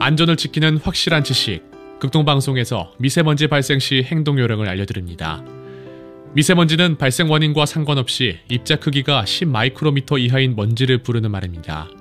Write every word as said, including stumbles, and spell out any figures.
안전을 지키는 확실한 지식, 극동방송에서 미세먼지 발생 시 행동 요령을 알려드립니다. 미세먼지는 발생 원인과 상관없이 입자 크기가 십 마이크로미터 이하인 먼지를 부르는 말입니다.